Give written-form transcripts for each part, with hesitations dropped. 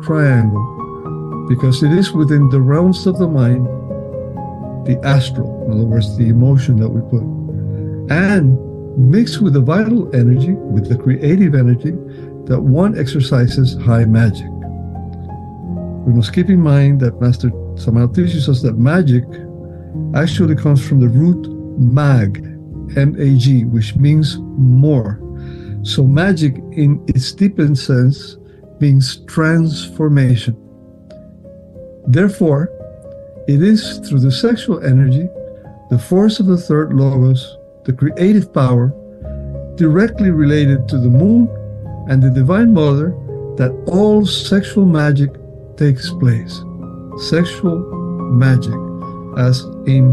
triangle because it is within the realms of the mind, the astral, in other words, the emotion that we put, and mixed with the vital energy, with the creative energy, that one exercises high magic. We must keep in mind that Master Samael teaches us that magic actually comes from the root mag, M-A-G, which means more. So magic in its deepest sense means transformation. Therefore, it is through the sexual energy, the force of the third logos, the creative power, directly related to the moon and the Divine Mother, that all sexual magic takes place. Sexual magic, as in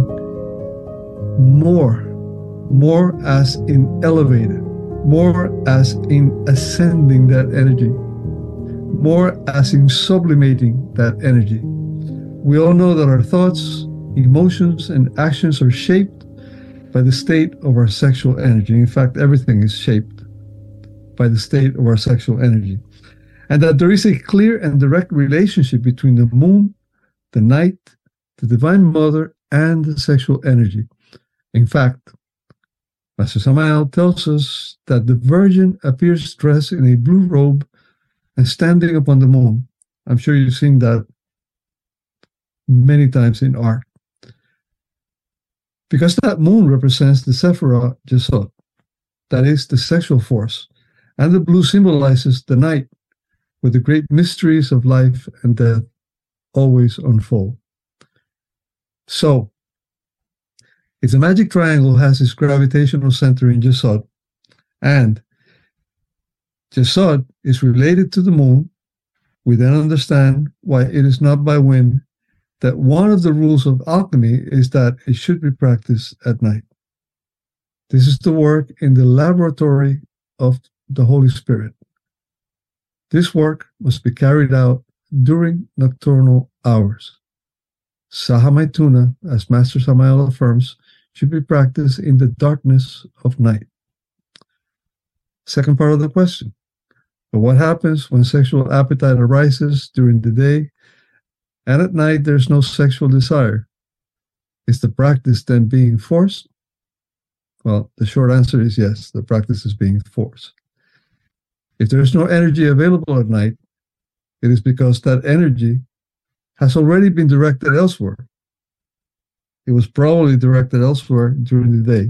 more as in elevated, more as in ascending that energy, more as in sublimating that energy. We all know that our thoughts, emotions, and actions are shaped by the state of our sexual energy. In fact, everything is shaped by the state of our sexual energy. And that there is a clear and direct relationship between the moon, the night, the Divine Mother, and the sexual energy. In fact, Master Samael tells us that the Virgin appears dressed in a blue robe and standing upon the moon. I'm sure you've seen that many times in art. Because that moon represents the Sephirah Yesod, that is the sexual force, and the blue symbolizes the night, where the great mysteries of life and death always unfold. So, if the magic triangle has its gravitational center in Yesod, and Yesod is related to the moon, we then understand why it is not by whim that one of the rules of alchemy is that it should be practiced at night. This is the work in the laboratory of the Holy Spirit. This work must be carried out during nocturnal hours. Saha Maituna, as Master Samael affirms, should be practiced in the darkness of night. Second part of the question. But what happens when sexual appetite arises during the day and at night there's no sexual desire? Is the practice then being forced? Well, the short answer is yes, the practice is being forced. If there is no energy available at night, it is because that energy has already been directed elsewhere. It was probably directed elsewhere during the day.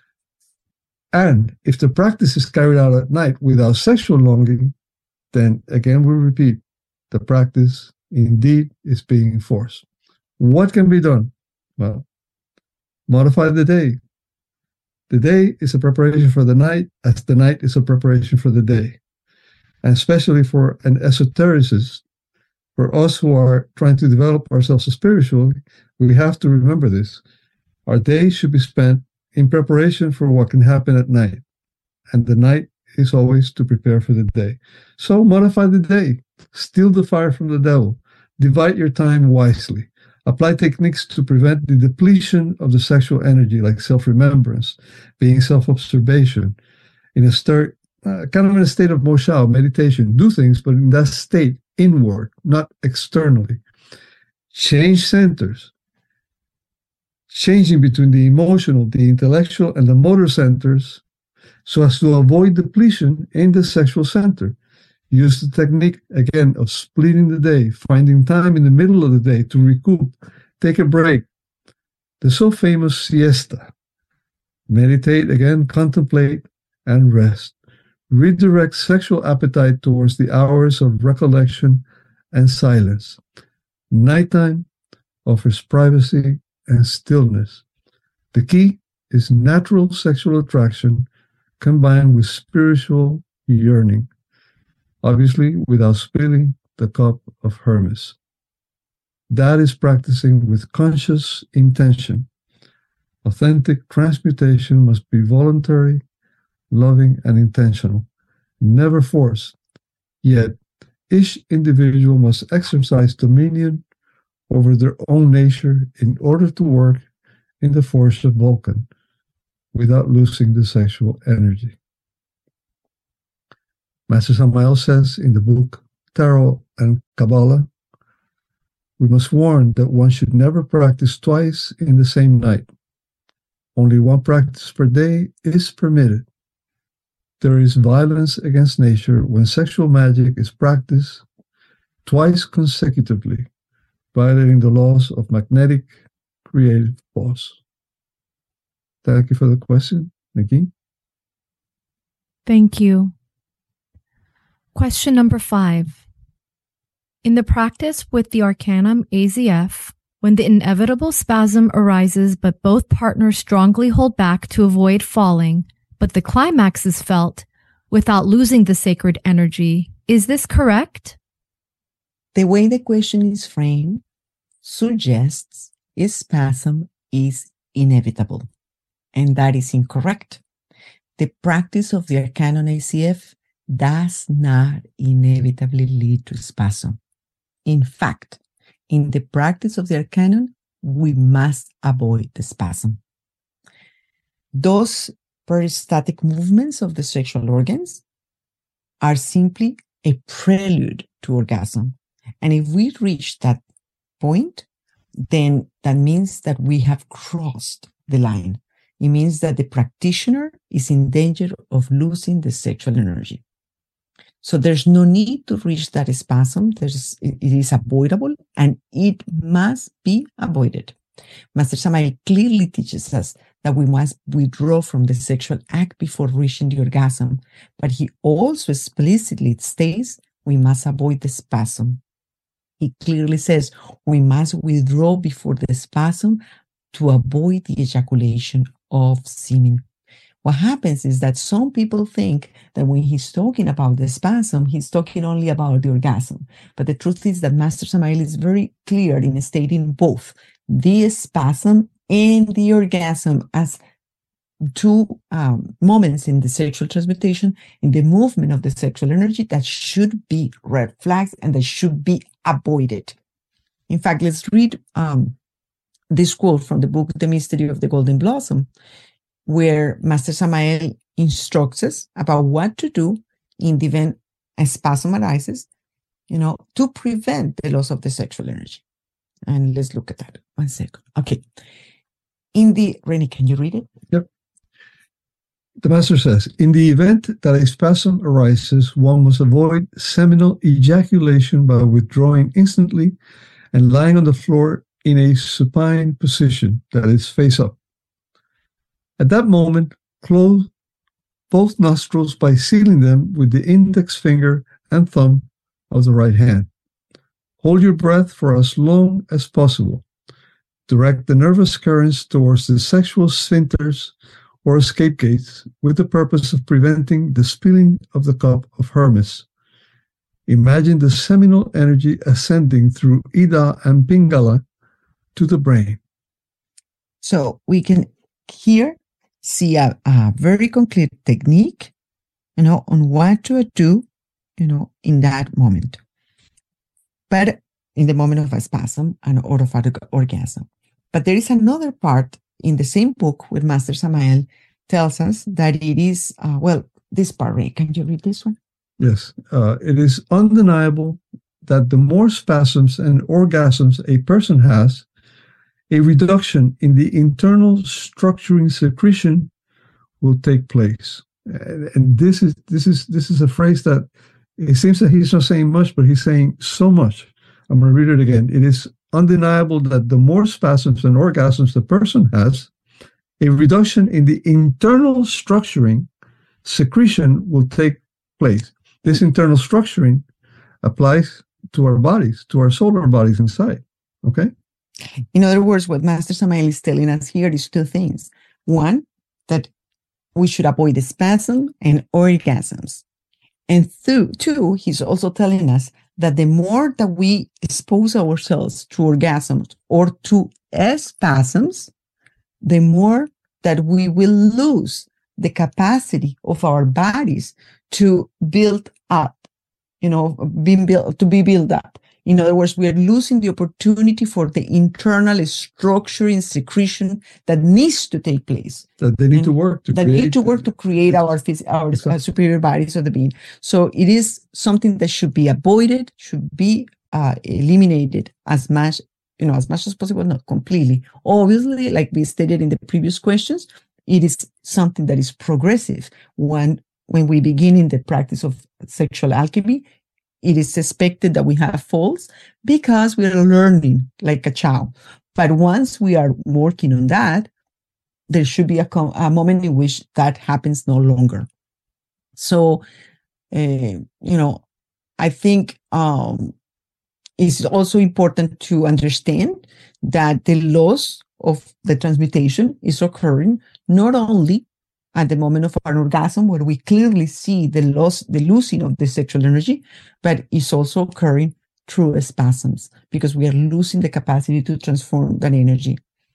And if the practice is carried out at night without sexual longing, then again we repeat, the practice indeed is being forced. What can be done? Well, modify the day. The day is a preparation for the night, as the night is a preparation for the day. And especially for an esotericist, for us who are trying to develop ourselves spiritually, we have to remember this. Our day should be spent in preparation for what can happen at night. And the night is always to prepare for the day. So modify the day. Steal the fire from the devil. Divide your time wisely. Apply techniques to prevent the depletion of the sexual energy, like self-remembrance, being self-observation, in a state, kind of in a state of moshao, meditation. Do things, but in that state, inward, not externally. Change centers. Changing between the emotional, the intellectual, and the motor centers so as to avoid depletion in the sexual center. Use the technique, again, of splitting the day, finding time in the middle of the day to recoup, take a break. The so famous siesta. Meditate, again, contemplate, and rest. Redirect sexual appetite towards the hours of recollection and silence. Nighttime offers privacy and stillness. The key is natural sexual attraction combined with spiritual yearning, obviously without spilling the cup of Hermes. That is practicing with conscious intention. Authentic transmutation must be voluntary, loving, and intentional, never forced. Yet, each individual must exercise dominion over their own nature in order to work in the force of Vulcan without losing the sexual energy. Master Samael says in the book Tarot and Kabbalah, we must warn that one should never practice twice in the same night. Only one practice per day is permitted. There is violence against nature when sexual magic is practiced twice consecutively, violating the laws of magnetic creative force. Thank you for the question, Nikki. Thank you. Question number 5. In the practice with the Arcanum AZF, when the inevitable spasm arises but both partners strongly hold back to avoid falling, but the climax is felt without losing the sacred energy, is this correct? The way the question is framed suggests a spasm is inevitable, and that is incorrect. The practice of the Arcanum AZF does not inevitably lead to spasm. In fact, in the practice of the Arcanum, we must avoid the spasm. Those peristatic movements of the sexual organs are simply a prelude to orgasm. And if we reach that point, then that means that we have crossed the line. It means that the practitioner is in danger of losing the sexual energy. So there's no need to reach that spasm. It is avoidable and it must be avoided. Master Samael clearly teaches us that we must withdraw from the sexual act before reaching the orgasm, but he also explicitly states we must avoid the spasm. He clearly says we must withdraw before the spasm to avoid the ejaculation of semen. What happens is that some people think that when he's talking about the spasm, he's talking only about the orgasm. But the truth is that Master Samael is very clear in stating both the spasm and the orgasm as two moments in the sexual transmutation, in the movement of the sexual energy that should be red flags and that should be avoided. In fact, let's read this quote from the book, The Mystery of the Golden Blossom, where Master Samael instructs us about what to do in the event a spasm arises, to prevent the loss of the sexual energy. And let's look at that. 1 second. Okay. Renee, can you read it? Yep. The Master says, in the event that a spasm arises, one must avoid seminal ejaculation by withdrawing instantly and lying on the floor in a supine position, that is, face up. At that moment, close both nostrils by sealing them with the index finger and thumb of the right hand. Hold your breath for as long as possible. Direct the nervous currents towards the sexual sphincters or escape gates with the purpose of preventing the spilling of the cup of Hermes. Imagine the seminal energy ascending through Ida and Pingala to the brain. So we can here see a very concrete technique, on what to do, in that moment. But in the moment of a spasm and or of orgasm. But there is another part in the same book where Master Samael tells us that it is, this part, Ray, can you read this one? Yes. It is undeniable that the more spasms and orgasms a person has, a reduction in the internal structuring secretion will take place. And this is a phrase that it seems that he's not saying much, but he's saying so much. I'm going to read it again. It is undeniable that the more spasms and orgasms the person has, a reduction in the internal structuring secretion will take place. This internal structuring applies to our bodies, to our solar bodies inside. Okay? In other words, what Master Samael is telling us here is two things. One, that we should avoid the spasm and orgasms. And two, he's also telling us that the more that we expose ourselves to orgasms or to spasms, the more that we will lose the capacity of our bodies to build up, to be built up. In other words, we are losing the opportunity for the internal structure and secretion that needs to take place. That they need to work to create our superior bodies of the being. So it is something that should be avoided, should be eliminated as much as possible, not completely. Obviously, like we stated in the previous questions, it is something that is progressive. When we begin in the practice of sexual alchemy, it is expected that we have falls because we are learning like a child. But once we are working on that, there should be a moment in which that happens no longer. So, I think it's also important to understand that the loss of the transmutation is occurring not only at the moment of an orgasm, where we clearly see the losing of the sexual energy, but it's also occurring through spasms because we are losing the capacity to transform that energy.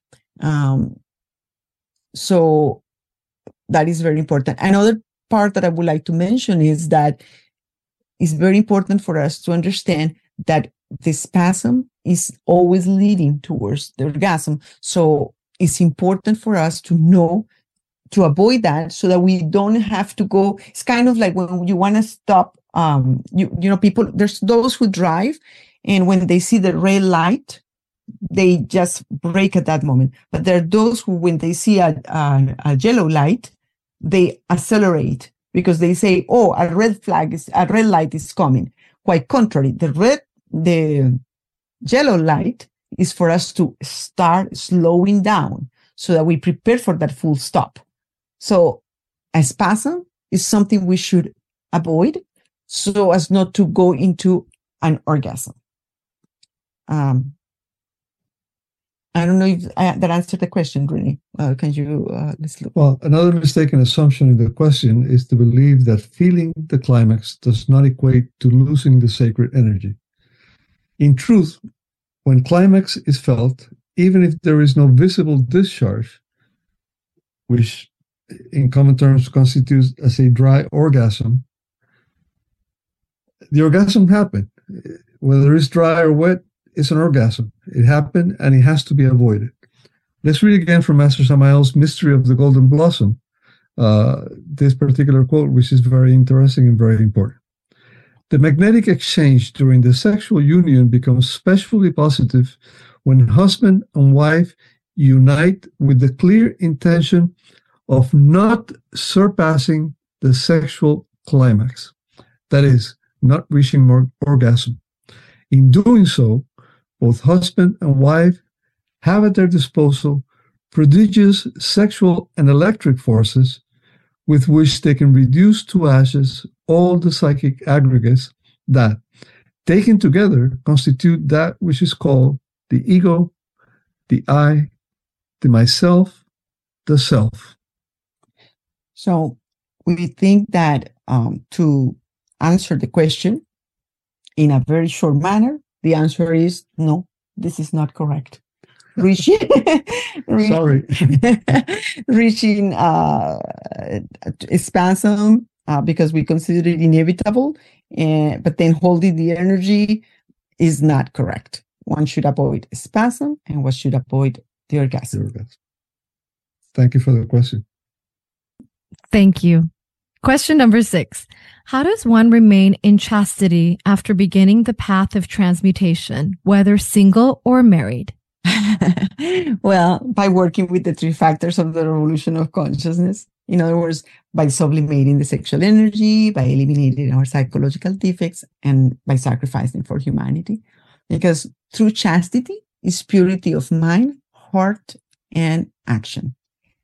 So that is very important. Another part that I would like to mention is that it's very important for us to understand that the spasm is always leading towards the orgasm. So it's important for us to know to avoid that so that we don't have to go. It's kind of like when you want to stop, people, there's those who drive and when they see the red light, they just brake at that moment. But there are those who, when they see a yellow light, they accelerate because they say, oh, a red light is coming. Quite contrary, the yellow light is for us to start slowing down so that we prepare for that full stop. So a spasm is something we should avoid so as not to go into an orgasm. I don't know if that answered the question, Renee. Can you, let's look. Well, another mistaken assumption in the question is to believe that feeling the climax does not equate to losing the sacred energy. In truth, when climax is felt, even if there is no visible discharge, which in common terms constitutes as a dry orgasm, the orgasm happened. Whether it's dry or wet, it's an orgasm. It happened and it has to be avoided. Let's read again from Master Samael's Mystery of the Golden Blossom, this particular quote, which is very interesting and very important. The magnetic exchange during the sexual union becomes especially positive when husband and wife unite with the clear intention of not surpassing the sexual climax, that is, not reaching more orgasm. In doing so, both husband and wife have at their disposal prodigious sexual and electric forces with which they can reduce to ashes all the psychic aggregates that, taken together, constitute that which is called the ego, the I, the myself, the self. So we think that to answer the question in a very short manner, the answer is no, this is not correct. Reaching spasm because we consider it inevitable, but then holding the energy is not correct. One should avoid spasm and one should avoid the orgasm. Thank you for the question. Thank you. Question number 6. How does one remain in chastity after beginning the path of transmutation, whether single or married? Well, by working with the 3 factors of the revolution of consciousness. In other words, by sublimating the sexual energy, by eliminating our psychological defects, and by sacrificing for humanity. Because through chastity is purity of mind, heart, and action.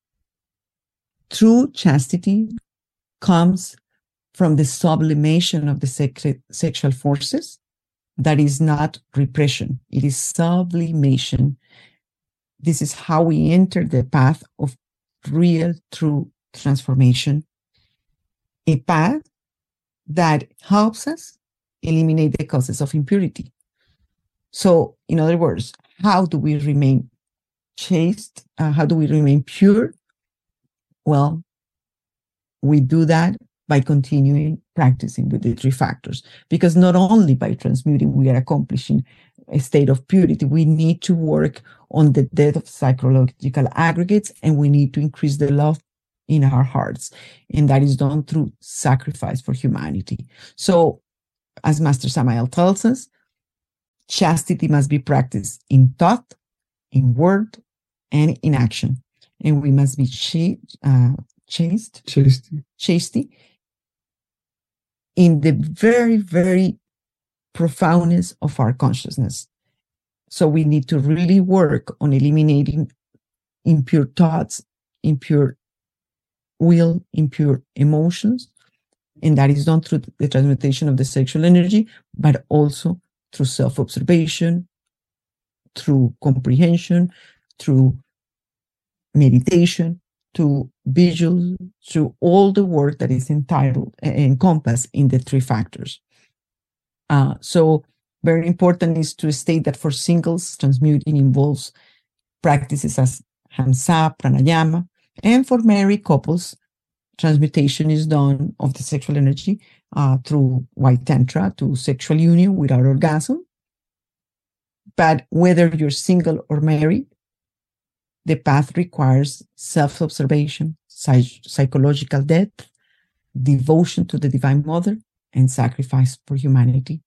True chastity comes from the sublimation of the sexual forces. That is not repression. It is sublimation. This is how we enter the path of real, true transformation. A path that helps us eliminate the causes of impurity. So, in other words, how do we remain chaste? How do we remain pure? Well, we do that by continuing practicing with the three factors. Because not only by transmuting we are accomplishing a state of purity, we need to work on the death of psychological aggregates, and we need to increase the love in our hearts. And that is done through sacrifice for humanity. So, as Master Samael tells us, chastity must be practiced in thought, in word, and in action. And we must be chaste in the very, very profoundness of our consciousness. So we need to really work on eliminating impure thoughts, impure will, impure emotions. And that is done through the transmutation of the sexual energy, but also through self-observation, through comprehension, through meditation, to visual, through all the work that is encompassed in the three factors. So very important is to state that for singles, transmuting involves practices as Hamsa, Pranayama, and for married couples, transmutation is done of the sexual energy through White Tantra to sexual union without orgasm. But whether you're single or married, the path requires self-observation, psychological depth, devotion to the Divine Mother, and sacrifice for humanity.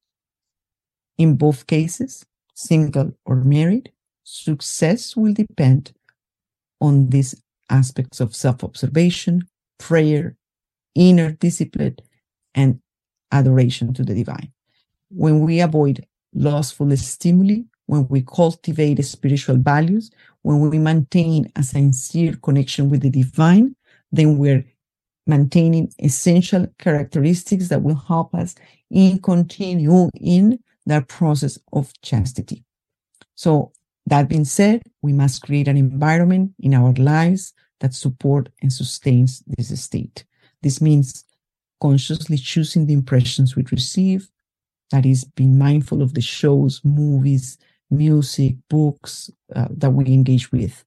In both cases, single or married, success will depend on these aspects of self-observation, prayer, inner discipline, and adoration to the divine. When we avoid lustful stimuli, when we cultivate spiritual values, when we maintain a sincere connection with the divine, then we're maintaining essential characteristics that will help us in continue in that process of chastity. So that being said, we must create an environment in our lives that support and sustains this state. This means consciously choosing the impressions we receive, that is, being mindful of the shows, movies, music, books that we engage with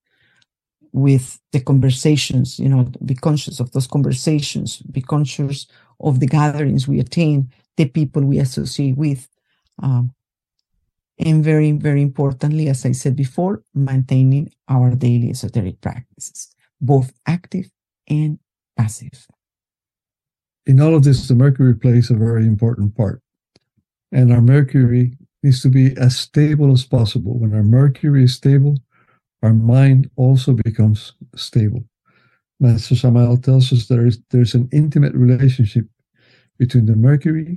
the conversations, be conscious of those conversations, be conscious of the gatherings we attend, the people we associate with, and very, very importantly, as I said before, maintaining our daily esoteric practices, both active and passive. In all of this, the Mercury plays a very important part. And our Mercury needs to be as stable as possible. When our Mercury is stable, our mind also becomes stable. Master Samael tells us there's an intimate relationship between the Mercury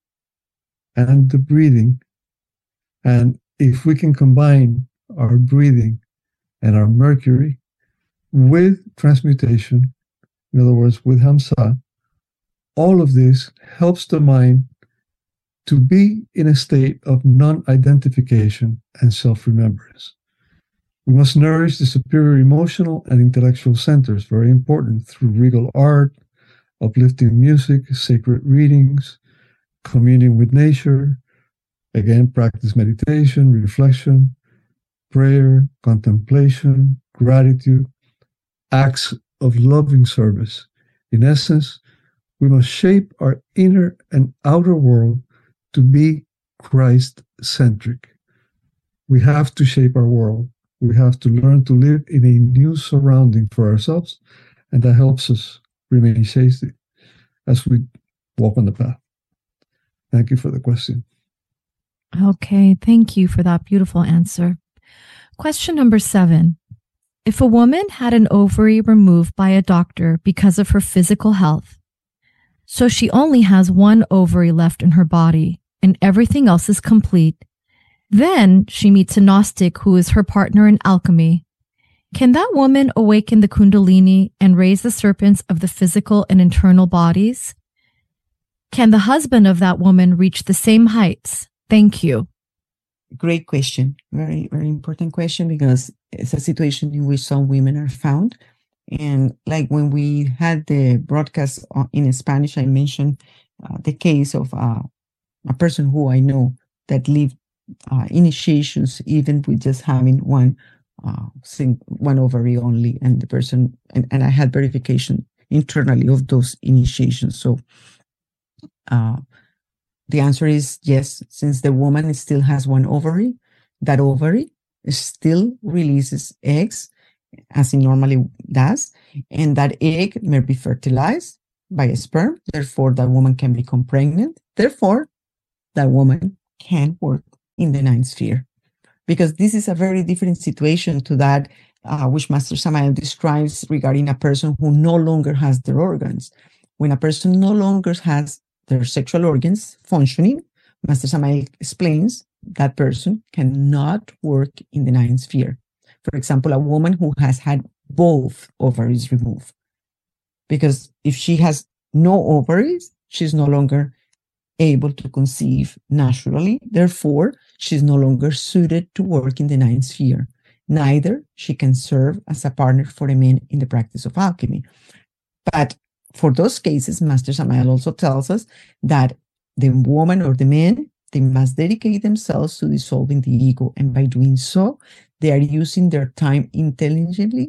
and the breathing. And if we can combine our breathing and our Mercury with transmutation, in other words, with Hamsa, all of this helps the mind to be in a state of non-identification and self-remembrance. We must nourish the superior emotional and intellectual centers, very important, through regal art, uplifting music, sacred readings, communing with nature, again, practice meditation, reflection, prayer, contemplation, gratitude, acts of loving service. In essence, we must shape our inner and outer world to be Christ-centric. We have to shape our world. We have to learn to live in a new surrounding for ourselves, and that helps us remain chaste as we walk on the path. Thank you for the question. Okay, thank you for that beautiful answer. Question number 7. If a woman had an ovary removed by a doctor because of her physical health, so she only has one ovary left in her body and everything else is complete, then she meets a Gnostic who is her partner in alchemy. Can that woman awaken the Kundalini and raise the serpents of the physical and internal bodies? Can the husband of that woman reach the same heights? Thank you. Great question. Very, very important question, because it's a situation in which some women are found. And like when we had the broadcast in Spanish, I mentioned the case of a person who I know that lived initiations even with just having one ovary only, and the person, and I had verification internally of those initiations. So the answer is yes, since the woman still has one ovary, that ovary still releases eggs as it normally does, and that egg may be fertilized by a sperm. Therefore, that woman can become pregnant. Therefore, that woman can work in the ninth sphere. Because this is a very different situation to that which Master Samael describes regarding a person who no longer has their organs. When a person no longer has their sexual organs functioning, Master Samael explains that person cannot work in the ninth sphere. For example, a woman who has had both ovaries removed. Because if she has no ovaries, she's no longer able to conceive naturally. Therefore, she's no longer suited to work in the ninth sphere. Neither she can serve as a partner for a man in the practice of alchemy. But for those cases, Master Samael also tells us that the woman or the man, they must dedicate themselves to dissolving the ego. And by doing so, they are using their time intelligently.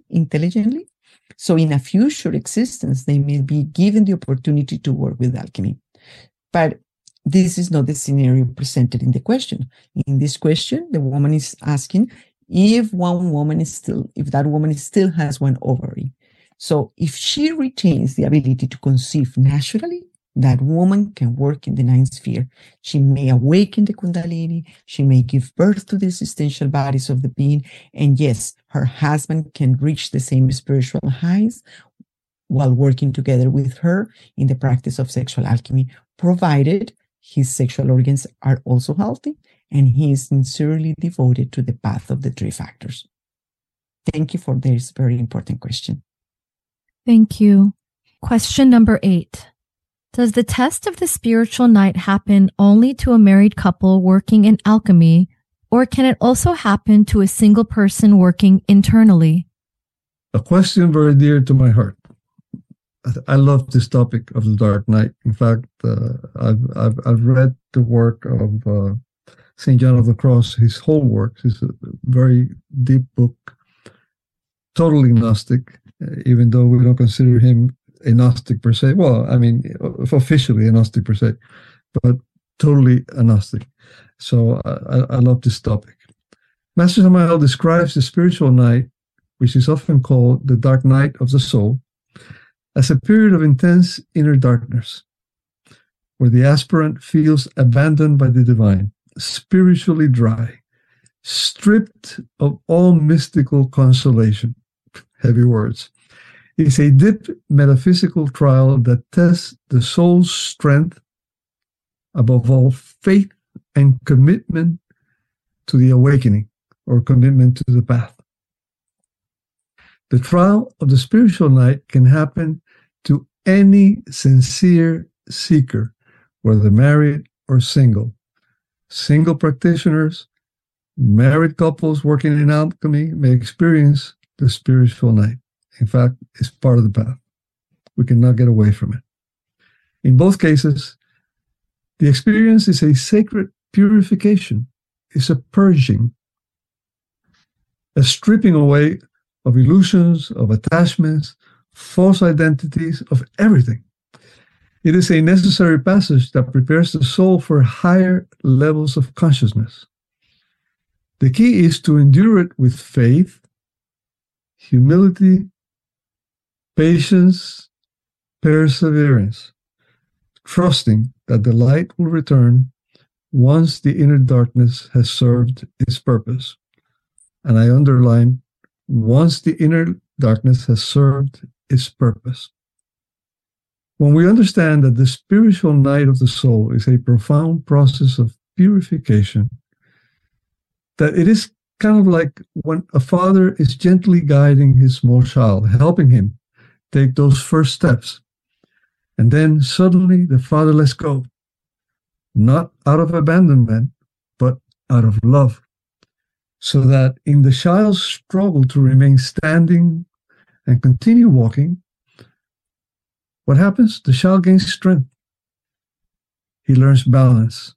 So in a future existence, they may be given the opportunity to work with alchemy. But this is not the scenario presented in the question. In this question, the woman is asking if that woman still has one ovary. So if she retains the ability to conceive naturally, that woman can work in the ninth sphere. She may awaken the Kundalini. She may give birth to the existential bodies of the being. And yes, her husband can reach the same spiritual heights while working together with her in the practice of sexual alchemy, provided his sexual organs are also healthy and he is sincerely devoted to the path of the three factors. Thank you for this very important question. Thank you. Question number 8. Does the test of the spiritual night happen only to a married couple working in alchemy, or can it also happen to a single person working internally? A question very dear to my heart. I love this topic of the dark night. In fact, I've read the work of St. John of the Cross, his whole work. It's a very deep book, totally Gnostic, even though we don't consider him a Gnostic per se. Well, I mean, officially a Gnostic per se, but totally a Gnostic. So I love this topic. Master Samael describes the spiritual night, which is often called the dark night of the soul, as a period of intense inner darkness, where the aspirant feels abandoned by the divine, spiritually dry, stripped of all mystical consolation. Heavy words. It's a deep metaphysical trial that tests the soul's strength, above all, faith and commitment to the awakening or commitment to the path. The trial of the spiritual night can happen to any sincere seeker, whether married or single. Single practitioners, married couples working in alchemy may experience the spiritual night. In fact, it's part of the path. We cannot get away from it. In both cases, the experience is a sacred purification. It's a purging, a stripping away of illusions, of attachments, false identities, of everything. It is a necessary passage that prepares the soul for higher levels of consciousness. The key is to endure it with faith, humility, patience, perseverance, trusting that the light will return once the inner darkness has served its purpose. And I underline, once the inner darkness has served its purpose. When we understand that the spiritual night of the soul is a profound process of purification, that it is kind of like when a father is gently guiding his small child, helping him take those first steps, and then suddenly the father lets go, not out of abandonment, but out of love, so that in the child's struggle to remain standing and continue walking, what happens? The child gains strength. He learns balance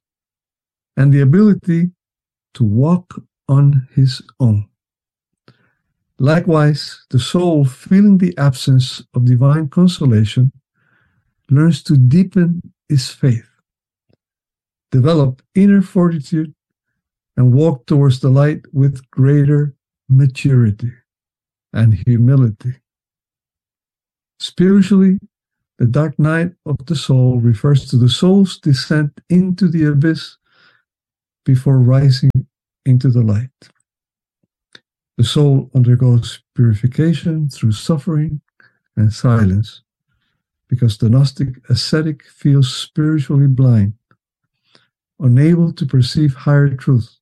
and the ability to walk on his own. Likewise, the soul, feeling the absence of divine consolation, learns to deepen its faith, develop inner fortitude, and walk towards the light with greater maturity and humility. Spiritually, the dark night of the soul refers to the soul's descent into the abyss before rising into the light. The soul undergoes purification through suffering and silence, because the Gnostic ascetic feels spiritually blind, unable to perceive higher truth,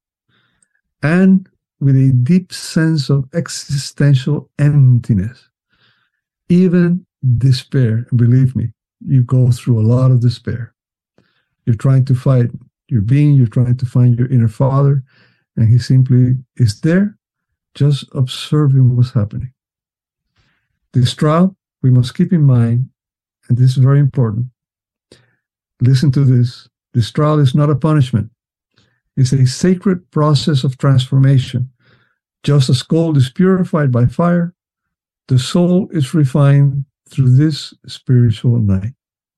and with a deep sense of existential emptiness, even despair. And believe me, you go through a lot of despair. You're trying to fight your being, you're trying to find your inner father, and he simply is there, just observing what's happening. This trial, we must keep in mind, and this is very important. Listen to this. This trial is not a punishment. It's a sacred process of transformation. Just as gold is purified by fire, the soul is refined through this spiritual night.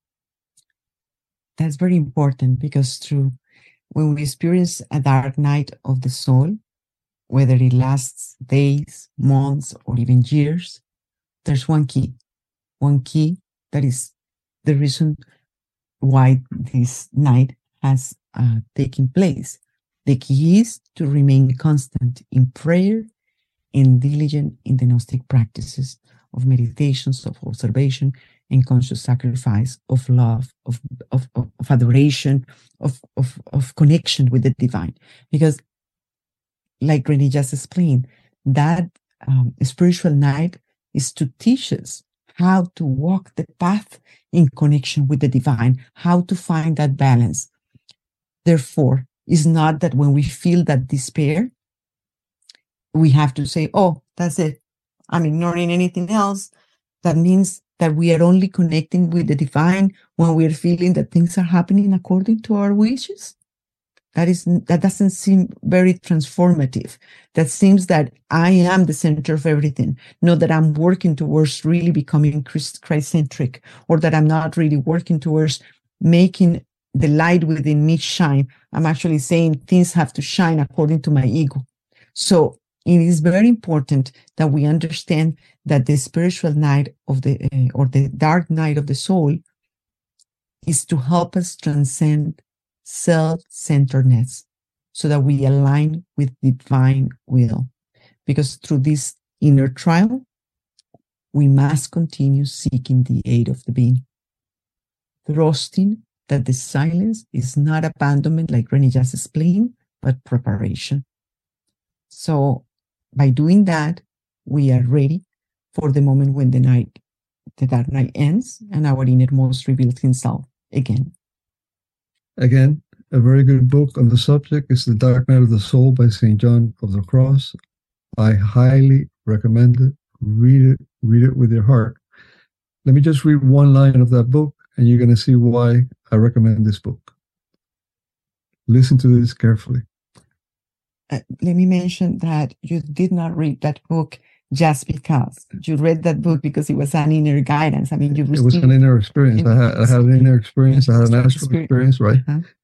That's very important, because when we experience a dark night of the soul, whether it lasts days, months, or even years, there's one key that is the reason why this night has taken place. The key is to remain constant in prayer and diligent in the Gnostic practices of meditations, of observation, and conscious sacrifice, of love, of adoration, of connection with the divine. Because, like Renee just explained, that spiritual night is to teach us how to walk the path in connection with the divine, how to find that balance. Therefore, it's not that when we feel that despair, we have to say, oh, that's it, I'm ignoring anything else. That means that we are only connecting with the divine when we are feeling that things are happening according to our wishes. That doesn't seem very transformative. That seems that I am the center of everything, not that I'm working towards really becoming Christ-centric, or that I'm not really working towards making the light within me shine. I'm actually saying things have to shine according to my ego. So it is very important that we understand that the spiritual night of or the dark night of the soul is to help us transcend self-centeredness, so that we align with divine will. Because through this inner trial, we must continue seeking the aid of the being, trusting that the silence is not abandonment, like Renee just explained, but preparation. So by doing that, we are ready for the moment when the dark night ends and our innermost reveals himself again. Again, a very good book on the subject is The Dark Night of the Soul by St. John of the Cross. I highly recommend it. Read it with your heart. Let me just read one line of that book, and you're going to see why I recommend this book. Listen to this carefully. Let me mention that you did not read that book just because. You read that book because it was an inner guidance. I mean, it was an inner experience. I had an inner experience. I had an astral experience, right?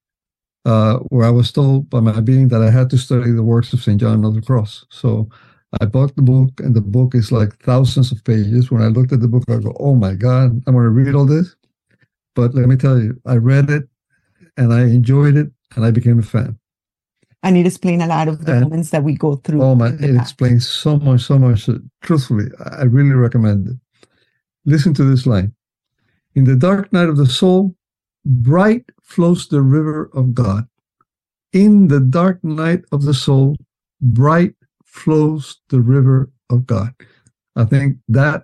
Where I was told by my being that I had to study the works of St. John of the Cross. So I bought the book, and the book is like thousands of pages. When I looked at the book, I go, oh my God, I'm going to read all this. But let me tell you, I read it, and I enjoyed it, and I became a fan. And it explains a lot of the moments that we go through. Oh my! It explains so much. Truthfully, I really recommend it. Listen to this line. In the dark night of the soul, bright flows the river of God. In the dark night of the soul, bright flows the river of God. I think that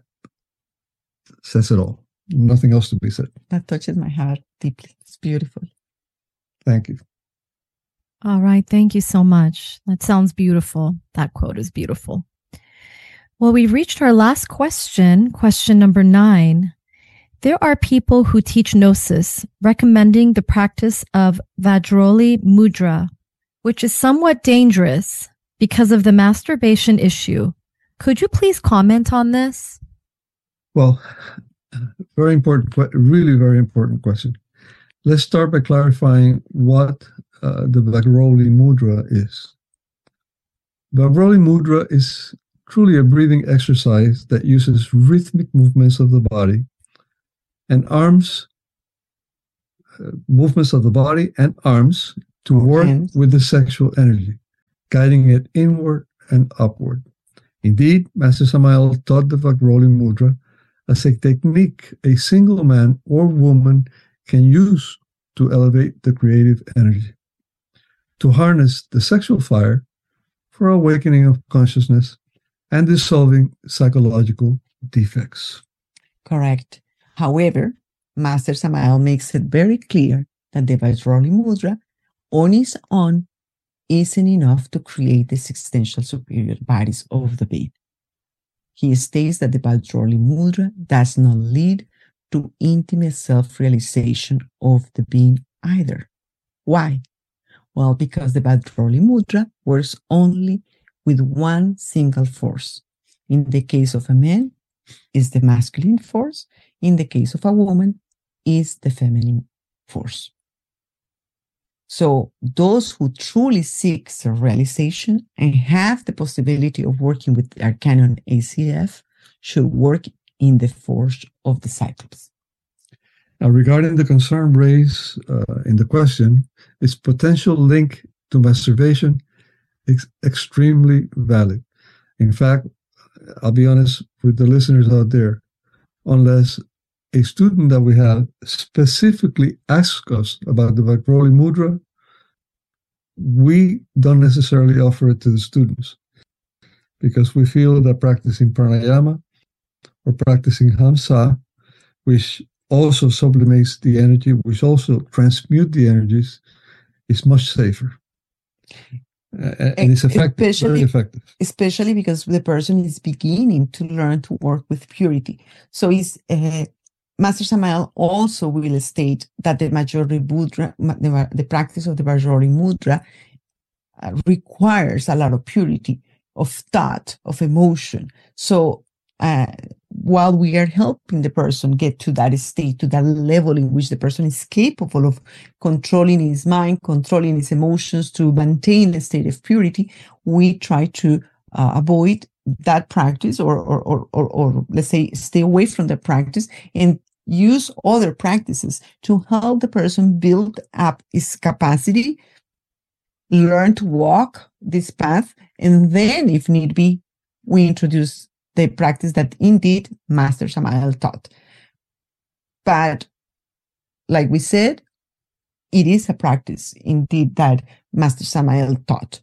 says it all. Nothing else to be said. That touches my heart deeply. It's beautiful. Thank you. All right. Thank you so much. That sounds beautiful. That quote is beautiful. Well, we've reached our last question, question number 9. There are people who teach Gnosis, recommending the practice of Vajroli Mudra, which is somewhat dangerous because of the masturbation issue. Could you please comment on this? Well, very important, really very important question. Let's start by clarifying what the Vagroli Mudra is. Vagroli Mudra is truly a breathing exercise that uses rhythmic movements of the body and arms, movements of the body and arms to work with the sexual energy, guiding it inward and upward. Indeed, Master Samael taught the Vagroli Mudra as a technique a single man or woman can use to elevate the creative energy, to harness the sexual fire for awakening of consciousness and dissolving psychological defects. Correct. However, Master Samael makes it very clear that the Vagroli Mudra on its own isn't enough to create the existential superior bodies of the being. He states that the Vagroli Mudra does not lead to intimate self-realization of the being either. Why? Well, because the Vagroli Mudra works only with one single force. In the case of a man, is the masculine force. In the case of a woman, is the feminine force. So those who truly seek self-realization and have the possibility of working with the Arcanum ACF should work in the force of the Cyclops. Now, regarding the concern raised in the question, its potential link to masturbation is extremely valid. In fact, I'll be honest with the listeners out there, unless a student that we have specifically asks us about the Vagroli Mudra, we don't necessarily offer it to the students because we feel that practicing pranayama or practicing hamsa, which also sublimates the energy, which also transmutes the energies, is much safer. And it's effective, very effective. Especially because the person is beginning to learn to work with purity. So it's Master Samael also will state that the Vagroli Mudra, the practice of the Vagroli Mudra requires a lot of purity of thought, of emotion. So while we are helping the person get to that state, to that level in which the person is capable of controlling his mind, controlling his emotions to maintain a state of purity, we try to avoid that practice or let's say stay away from the practice and use other practices to help the person build up his capacity, learn to walk this path, and then if need be, we introduce the practice that indeed Master Samael taught. But like we said, it is a practice indeed that Master Samael taught.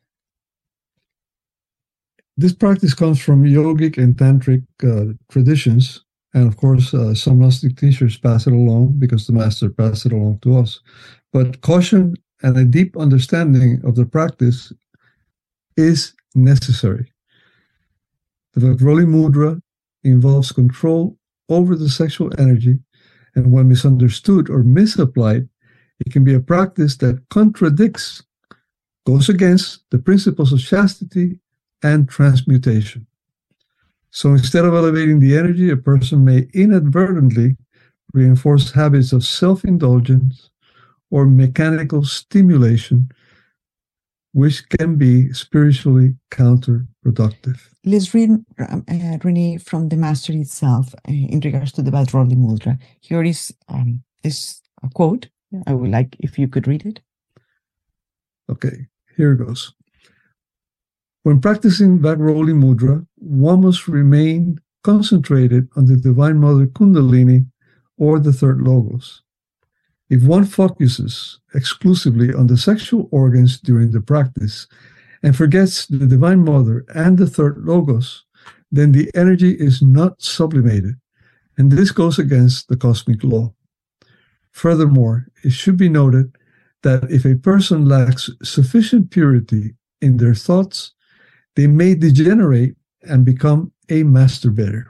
This practice comes from yogic and tantric traditions. And of course, some Gnostic teachers pass it along because the master passed it along to us. But caution and a deep understanding of the practice is necessary. The Vagroli Mudra involves control over the sexual energy, and when misunderstood or misapplied, it can be a practice that contradicts, goes against the principles of chastity and transmutation. So instead of elevating the energy, a person may inadvertently reinforce habits of self-indulgence or mechanical stimulation, which can be spiritually counterproductive. Let's read, Rene, from the master itself in regards to the Vagroli Mudra. Here is this quote. I would like if you could read it. Okay, here it goes. When practicing Vagroli Mudra, one must remain concentrated on the Divine Mother Kundalini or the third logos. If one focuses exclusively on the sexual organs during the practice and forgets the Divine Mother and the third logos, then the energy is not sublimated, and this goes against the cosmic law. Furthermore, it should be noted that if a person lacks sufficient purity in their thoughts, they may degenerate and become a masturbator.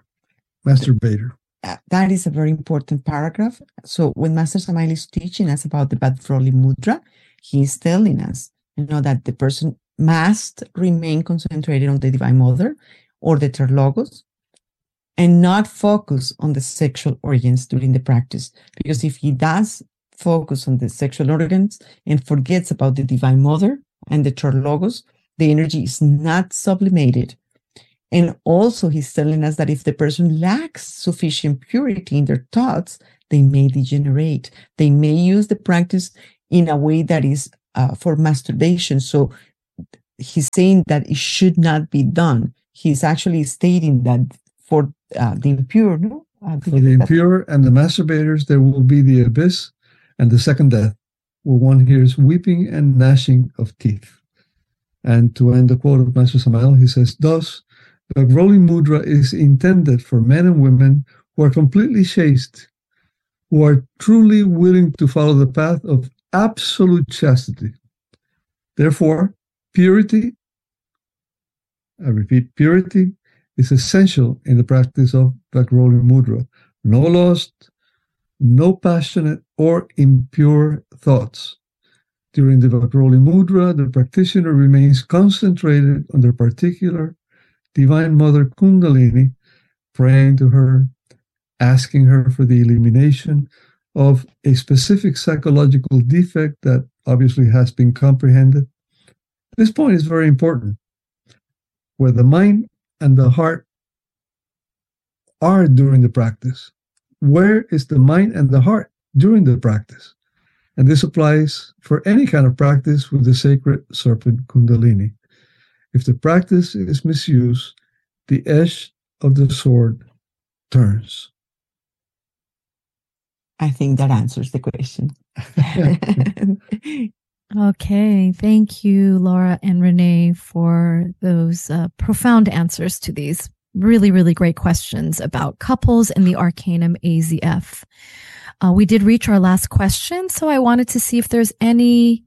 That is a very important paragraph. So when Master Samael is teaching us about the Vagroli Mudra, he is telling us, that the person must remain concentrated on the Divine Mother or the terlogos, and not focus on the sexual organs during the practice. Because if he does focus on the sexual organs and forgets about the Divine Mother and the terlogos, the energy is not sublimated. And also he's telling us that if the person lacks sufficient purity in their thoughts, they may degenerate. They may use the practice in a way that is for masturbation. So he's saying that it should not be done. He's actually stating that for the impure, no? For the impure and the masturbators, there will be the abyss and the second death, where one hears weeping and gnashing of teeth. And to end the quote of Master Samael, he says, thus, the rolling mudra is intended for men and women who are completely chaste, who are truly willing to follow the path of absolute chastity. Therefore, purity, I repeat, purity is essential in the practice of Vagroli Mudra. No lust, no passionate or impure thoughts. During the Vagroli Mudra, the practitioner remains concentrated on their particular Divine Mother Kundalini, praying to her, asking her for the elimination of a specific psychological defect that obviously has been comprehended. This point is very important. Where the mind and the heart are during the practice. Where is the mind and the heart during the practice? And this applies for any kind of practice with the sacred serpent Kundalini. If the practice is misused, the edge of the sword turns. I think that answers the question. Okay, thank you, Laura and Renee, for those profound answers to these really, really great questions about couples and the Arcanum AZF. We did reach our last question, so I wanted to see if there's any,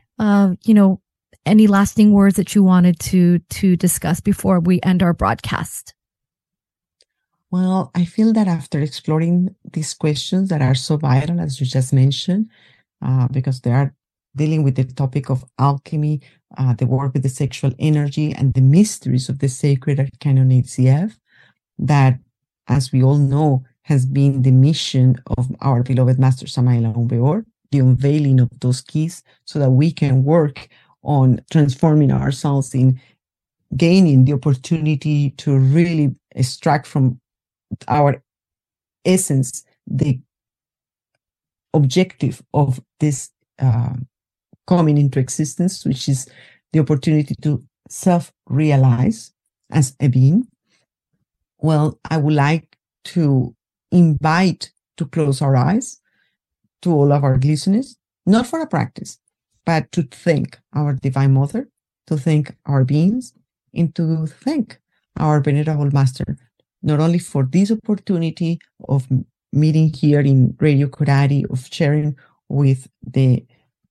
any lasting words that you wanted to discuss before we end our broadcast. Well, I feel that after exploring these questions that are so vital, as you just mentioned, because they are dealing with the topic of alchemy, the work with the sexual energy, and the mysteries of the sacred Arcanum AZF, that, as we all know, has been the mission of our beloved Master Samael Aun Weor, the unveiling of those keys, so that we can work on transforming ourselves in gaining the opportunity to really extract from our essence the objective of this coming into existence, which is the opportunity to self-realize as a being. Well, I would like to invite to close our eyes to all of our listeners, not for a practice, but to thank our Divine Mother, to thank our beings, and to thank our Venerable Master, not only for this opportunity of meeting here in Radio Corari, of sharing with the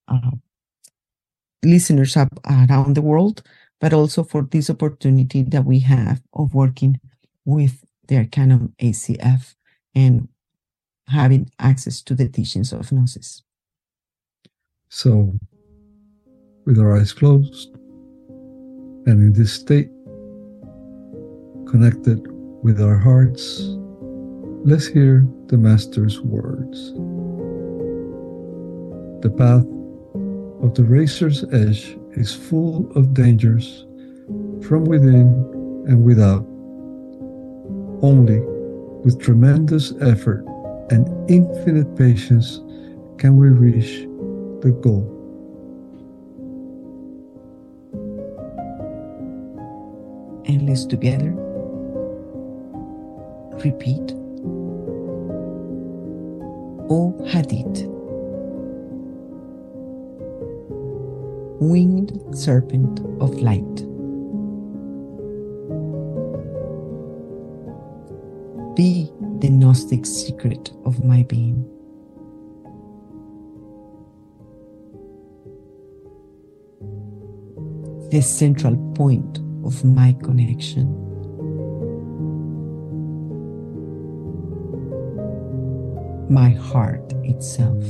listeners up around the world, but also for this opportunity that we have of working with the Arcanum AZF and having access to the teachings of Gnosis. So, with our eyes closed, and in this state, connected with our hearts, let's hear the Master's words. The path of the razor's edge is full of dangers from within and without. Only with tremendous effort and infinite patience can we reach the goal. And let's together repeat. O Hadith, winged serpent of light, be the Gnostic secret of my being. The central point of my connection. My heart itself.